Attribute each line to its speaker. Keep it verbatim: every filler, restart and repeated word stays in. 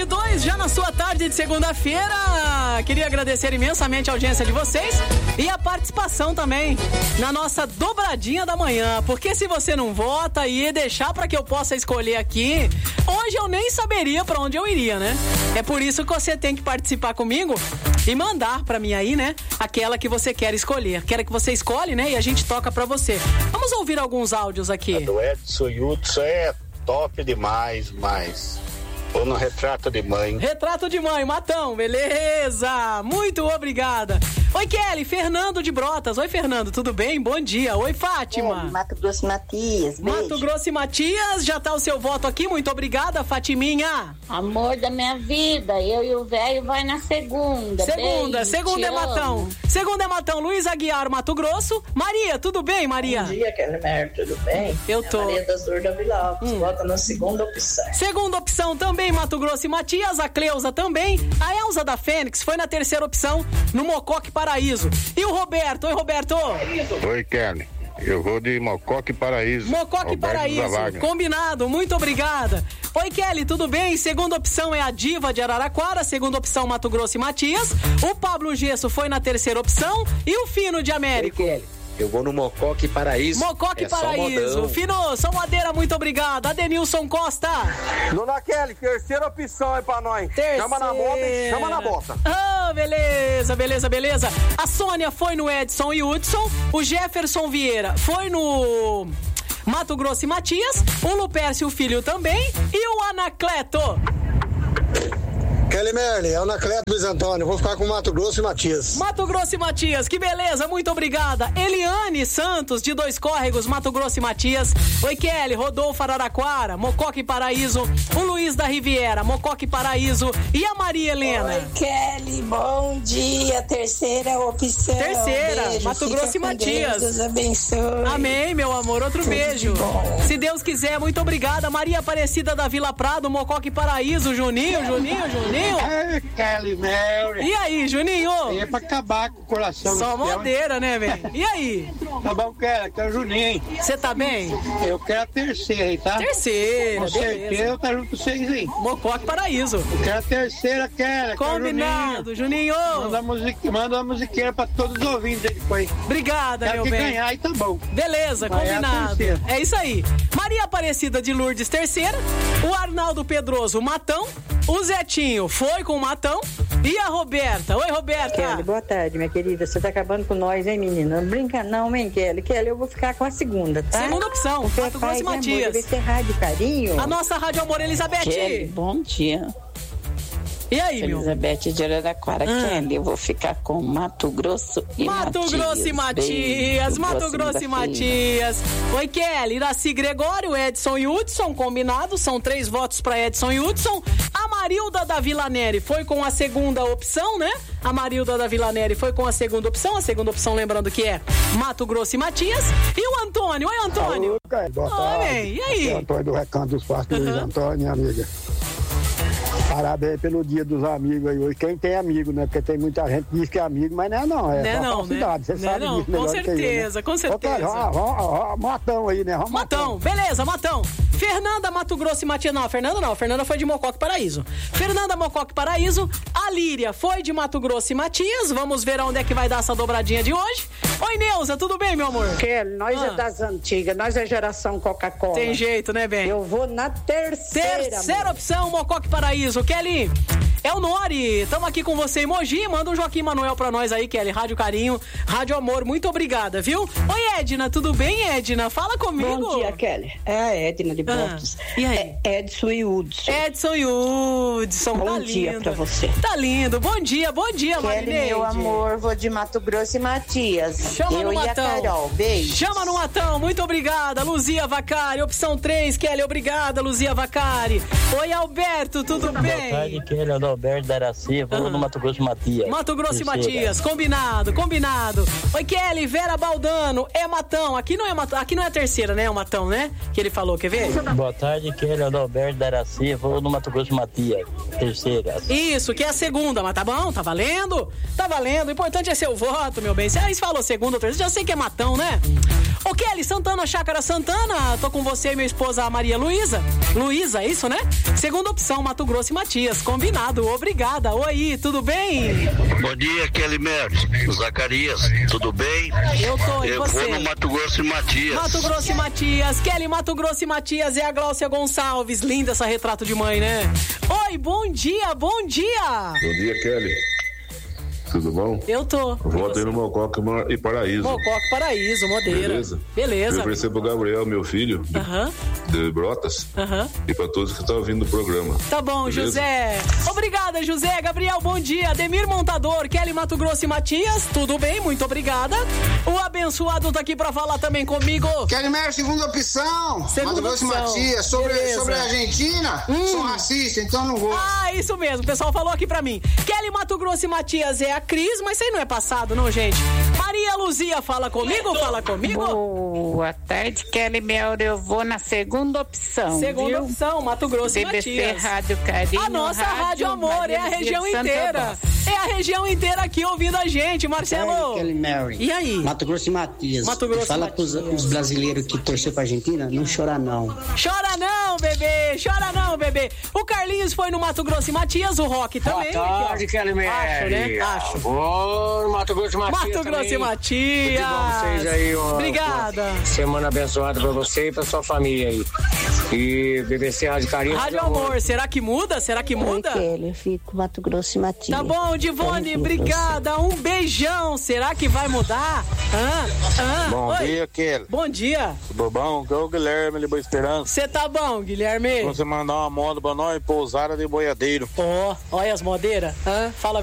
Speaker 1: e dois, já na sua tarde de segunda-feira. Queria agradecer imensamente a audiência de vocês e a participação também na nossa dobradinha da manhã, porque se você não vota e deixar para que eu possa escolher aqui, hoje eu nem saberia para onde eu iria, né? É por isso que você tem que participar comigo e mandar para mim aí, né, aquela que você quer escolher, aquela que você escolhe, né, e a gente toca para você. Vamos ouvir alguns áudios aqui.
Speaker 2: A do Edson Hudson é top demais, mas... Ou no Retrato de Mãe.
Speaker 1: Retrato de Mãe, Matão, beleza. Muito obrigada. Oi, Kelly, Fernando de Brotas. Oi, Fernando, tudo bem? Bom dia. Oi, Fátima.
Speaker 3: É, Mato Grosso e Matias, beijo.
Speaker 1: Mato Grosso e Matias, já tá o seu voto aqui. Muito obrigada, Fatiminha.
Speaker 4: Amor da minha vida, eu e o velho vai na segunda.
Speaker 1: Segunda,
Speaker 4: beijo,
Speaker 1: segunda é Matão.
Speaker 4: amo.
Speaker 1: Segunda é Matão, Luiz Aguiar, Mato Grosso. Maria, tudo bem, Maria?
Speaker 3: Bom dia, Kelly Mer, tudo bem?
Speaker 1: Eu tô.
Speaker 3: É Maria das Dores da Vila Alves,
Speaker 1: Hum.
Speaker 3: vota na segunda opção.
Speaker 1: Segunda opção também, Mato Grosso e Matias. A Cleusa também. A Elza da Fênix foi na terceira opção, no Mocoque Paraíso. E o Roberto? Oi, Roberto.
Speaker 2: Oi, Kelly. Eu vou de Mocoque Paraíso.
Speaker 1: Mocoque
Speaker 2: Roberto
Speaker 1: Paraíso.
Speaker 2: Zavaga.
Speaker 1: Combinado, muito obrigada. Oi, Kelly, tudo bem? Segunda opção é a Diva de Araraquara. Segunda opção, Mato Grosso e Matias. O Pablo Gesso foi na terceira opção. E o Fino de Américo?
Speaker 5: Oi, Kelly. Eu vou no Mocoque Paraíso.
Speaker 1: Mocoque
Speaker 5: é só
Speaker 1: Paraíso.
Speaker 5: modão.
Speaker 1: Fino, São Madeira, muito obrigado. Adenilson Costa.
Speaker 6: Dona Kelly, terceira opção aí pra nós.
Speaker 1: Terceira.
Speaker 6: Chama na moto e chama na bota.
Speaker 1: Ah, beleza, beleza, beleza. A Sônia foi no Edson e Hudson. O Jefferson Vieira foi no Mato Grosso e Matias. O Lupércio Filho também. E o Anacleto.
Speaker 6: Kelly Merle, é o Anacleto Luiz Antônio. Vou ficar com Mato Grosso e Matias.
Speaker 1: Mato Grosso e Matias, que beleza, muito obrigada. Eliane Santos, de Dois Córregos, Mato Grosso e Matias. Oi, Kelly, Rodolfo Araraquara, Mocoque Paraíso. O Luiz da Riviera, Mocoque Paraíso. E a Maria Helena.
Speaker 7: Oi, Kelly, bom dia. Terceira opção.
Speaker 1: Terceira,
Speaker 7: beijo.
Speaker 1: Mato
Speaker 7: Fica
Speaker 1: Grosso e
Speaker 7: com
Speaker 1: Matias.
Speaker 7: Deus, Deus abençoe.
Speaker 1: Amém, meu amor, outro
Speaker 7: Tudo
Speaker 1: beijo.
Speaker 7: de bom.
Speaker 1: Se Deus quiser, muito obrigada. Maria Aparecida da Vila Prado, Mocoque Paraíso. Juninho, Juninho, Juninho.
Speaker 6: É, Kelly Merle.
Speaker 1: E aí, Juninho?
Speaker 6: É pra acabar com o coração.
Speaker 1: Só madeira, né, velho? E aí?
Speaker 6: Tá bom, Kelly, aqui é o Juninho.
Speaker 1: Você tá bem?
Speaker 6: Eu quero a terceira aí, tá?
Speaker 1: Terceira,
Speaker 6: Com
Speaker 1: beleza.
Speaker 6: certeza eu tá junto com vocês aí.
Speaker 1: Mocoque Paraíso.
Speaker 6: Eu quero a terceira, Kelly.
Speaker 1: Combinado, Juninho.
Speaker 6: Manda, musique... Manda uma musiqueira pra todos os ouvintes aí depois.
Speaker 1: Obrigada,
Speaker 6: Quero
Speaker 1: meu
Speaker 6: que
Speaker 1: bem.
Speaker 6: ganhar aí tá bom.
Speaker 1: Beleza,
Speaker 6: Vai, é a
Speaker 1: combinado.
Speaker 6: terceira.
Speaker 1: É isso aí. Maria Aparecida de Lourdes, terceira. O Arnaldo Pedroso, Matão. O Zetinho foi com o Matão. E a Roberta? Oi, Roberta.
Speaker 8: Kelly, boa tarde, minha querida. Você tá acabando com nós, hein, menina? Não brinca não, hein, Kelly? Kelly, eu vou ficar com a segunda, tá?
Speaker 1: Segunda opção,
Speaker 8: Porque
Speaker 1: Mato
Speaker 8: paz
Speaker 1: Grosso e
Speaker 8: e amor,
Speaker 1: Matias.
Speaker 8: deve ser rádio carinho.
Speaker 1: A nossa Rádio Amor, Elizabeth.
Speaker 4: Kelly, bom dia.
Speaker 1: E aí, meu?
Speaker 4: Elizabeth de Araraquara.
Speaker 1: Ah.
Speaker 4: Kelly, eu vou ficar com Mato Grosso e
Speaker 1: Mato
Speaker 4: Matias.
Speaker 1: Grosso e Matias,
Speaker 4: Beijo,
Speaker 1: Mato
Speaker 4: boa
Speaker 1: Grosso e
Speaker 4: segunda-feira.
Speaker 1: Matias. Oi, Kelly, Iraci Gregório, Edson e Hudson, combinado, são três votos para Edson e Hudson. A Marilda da Vila Neri foi com a segunda opção, né? A Marilda da Vila Neri foi com a segunda opção, a segunda opção lembrando que é Mato Grosso e Matias. E o Antônio, oi, Antônio.
Speaker 6: Alô, Kelly, boa tarde.
Speaker 1: Oi, e aí?
Speaker 6: Aqui é o Antônio do Recanto dos Pastos, Luiz Antônio, minha amiga. Parabéns pelo dia dos amigos aí hoje. Quem tem amigo, né? Porque tem muita gente que diz que é amigo, mas não é não. É
Speaker 1: Não é
Speaker 6: só
Speaker 1: não,
Speaker 6: falsidade.
Speaker 1: né?
Speaker 6: Você
Speaker 1: Não é
Speaker 6: sabe
Speaker 1: não,
Speaker 6: disso
Speaker 1: com
Speaker 6: melhor que eu, né?
Speaker 1: certeza, com certeza.
Speaker 6: Ô, Kelly, vamos, vamos, vamos, Matão aí, né? Vamos
Speaker 1: Matão, beleza, Matão. Fernanda Mato Grosso e Matias. Não, Fernanda não. Fernanda foi de Mocoque Paraíso. Fernanda Mocoque Paraíso. A Líria foi de Mato Grosso e Matias. Vamos ver onde é que vai dar essa dobradinha de hoje. Oi, Neuza, tudo bem, meu amor?
Speaker 8: Kelly, nós
Speaker 1: Ah.
Speaker 8: é das antigas, nós é geração Coca-Cola.
Speaker 1: Tem jeito, né, bem?
Speaker 8: Eu vou na terceira.
Speaker 1: Terceira
Speaker 8: amor.
Speaker 1: opção, Mocoque Paraíso. Kelly, é o Nori. Estamos aqui com você em Mogi. Manda um Joaquim Manuel pra nós aí, Kelly. Rádio Carinho, Rádio Amor. Muito obrigada, viu? Oi, Edna, tudo bem, Edna? Fala comigo.
Speaker 8: Bom dia, Kelly. É a Edna de Brotos.
Speaker 1: Ah, e aí?
Speaker 8: É Edson e Hudson.
Speaker 1: Edson e Hudson,
Speaker 8: Bom
Speaker 1: tá
Speaker 8: dia
Speaker 1: lindo.
Speaker 8: pra você.
Speaker 1: Tá lindo. Bom dia, bom dia,
Speaker 3: Kelly,
Speaker 1: Marineide.
Speaker 3: meu amor, vou de Mato Grosso e Matias.
Speaker 1: Chama
Speaker 3: eu
Speaker 1: no
Speaker 3: e a
Speaker 1: Matão.
Speaker 3: Carol, beijo.
Speaker 1: Chama no Matão, muito obrigada. Luzia Vacari, opção três, Kelly, obrigada, Luzia Vacari. Oi, Alberto, tudo bem?
Speaker 9: Boa tarde, Kelly, é o Alberto da Araci, vou
Speaker 1: Ah.
Speaker 9: no Mato Grosso e Matias.
Speaker 1: Mato Grosso e
Speaker 9: Terceira.
Speaker 1: Matias, combinado, combinado. Oi, Kelly, Vera Baldano, é Matão. Aqui não é Matão, aqui não é a terceira, né? É o Matão, né? Que ele falou, quer ver?
Speaker 9: Boa tarde, Kelly Adalberto da Araci, vou no Mato Grosso Matias, terceira.
Speaker 1: Isso, que é a segunda, mas tá bom, tá valendo? Tá valendo, o importante é seu voto, meu bem. Você falou segunda ou terceira, já sei que é matão, né? Ô Kelly, Santana, Chácara Santana, tô com você e minha esposa Maria Luísa. Luísa, é isso, né? Segunda opção, Mato Grosso e Matias, combinado, obrigada. Oi, tudo bem?
Speaker 10: Bom dia, Kelly Mary, Zacarias, tudo bem?
Speaker 1: Eu tô, e
Speaker 10: Eu
Speaker 1: você?
Speaker 10: vou no Mato Grosso e Matias.
Speaker 1: Mato Grosso e Matias, Kelly, Mato Grosso e Matias, é a Gláucia Gonçalves, linda essa retrato de mãe, né? Oi, bom dia, bom dia!
Speaker 11: Bom dia, Kelly. Tudo bom?
Speaker 1: Eu tô.
Speaker 11: Voto aí no Mococa e Paraíso.
Speaker 1: Mococa, Paraíso, Modeira.
Speaker 11: Beleza?
Speaker 1: Beleza.
Speaker 11: Eu oferecer pro Gabriel, meu filho, de,
Speaker 1: Aham.
Speaker 11: de Brotas,
Speaker 1: Aham.
Speaker 11: e pra todos que estão ouvindo o programa.
Speaker 1: Tá bom,
Speaker 11: Beleza?
Speaker 1: José. Obrigada, José. Gabriel, bom dia. Ademir Montador, Kelly Mato Grosso e Matias, tudo bem? Muito obrigada. O abençoado tá aqui pra falar também comigo.
Speaker 12: Kelly Mer, segunda opção.
Speaker 1: Segunda
Speaker 12: Mato Grosso e
Speaker 1: opção.
Speaker 12: Matias. Sobre,
Speaker 1: Beleza.
Speaker 12: sobre a Argentina,
Speaker 1: Hum.
Speaker 12: sou racista, então não gosto.
Speaker 1: Ah, isso mesmo. O pessoal falou aqui pra mim. Kelly Mato Grosso e Matias é a Cris, mas isso aí não é passado, não, gente. Maria Luzia, fala comigo? Fala comigo?
Speaker 4: Boa tarde, Kelly Mel. Eu vou na segunda opção.
Speaker 1: Segunda
Speaker 4: viu?
Speaker 1: opção, Mato Grosso e
Speaker 4: B B C
Speaker 1: Matias.
Speaker 4: Rádio Carinho.
Speaker 1: A nossa Rádio Amor, é a
Speaker 4: Maria
Speaker 1: região
Speaker 4: Luzia de
Speaker 1: inteira.
Speaker 4: Santa
Speaker 1: É a região inteira aqui ouvindo a gente, Marcelo.
Speaker 13: Kelly Mary.
Speaker 1: E aí?
Speaker 13: Mato Grosso e Matias.
Speaker 1: Mato Grosso e
Speaker 13: Fala
Speaker 1: Matias.
Speaker 13: pros os brasileiros que torceram pra Argentina, não chora não.
Speaker 1: Chora não, bebê! Chora não, bebê! O Carlinhos foi no Mato Grosso e Matias, o Rock também.
Speaker 14: Boa tarde,
Speaker 1: aqui, ó.
Speaker 14: Kelly Mary.
Speaker 1: Acho, né? Acho.
Speaker 14: Vou no Mato Grosso e Matias
Speaker 1: Mato Grosso
Speaker 14: também.
Speaker 1: e Matias.
Speaker 14: Tudo bom vocês aí, ó.
Speaker 1: Obrigada.
Speaker 14: Semana abençoada pra você e pra sua família aí. E B B C Rádio Carinho.
Speaker 1: Rádio Amor, será que muda? Será que muda?
Speaker 15: Oi, Kelly, eu fico Mato Grosso e Matias.
Speaker 1: Tá bom, Divone, obrigada. Um beijão. Será que vai mudar? Ah, ah.
Speaker 16: Bom
Speaker 1: Oi.
Speaker 16: dia, Kelly.
Speaker 1: Bom dia.
Speaker 16: Tudo bom? Que é o Guilherme de Boa Esperança.
Speaker 1: Você tá bom, Guilherme?
Speaker 16: Você mandar uma moda pra nós, pousada de boiadeiro.
Speaker 1: Ó, oh, olha as modeiras. Ah, fala